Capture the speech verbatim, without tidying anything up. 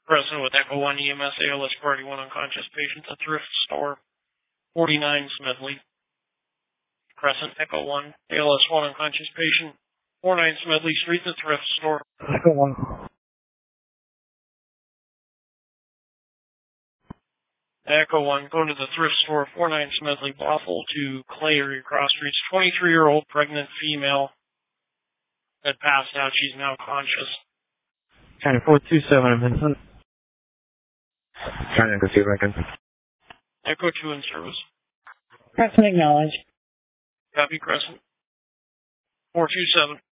Present with Echo one E M S, A L S forty-one unconscious patient at Thrift Store, forty-nine Smedley. Crescent, Echo one, A L S one unconscious patient, forty-nine Smedley Street, the Thrift Store. Echo one. Echo one, go to the Thrift Store, forty-nine Smedley, Bothell to Clay area cross streets. twenty-three-year-old pregnant female that passed out. She's now conscious. China four two seven, Vincent. China, go see if I can. Echo two in service. Crescent acknowledged. Copy, Crescent. four two seven.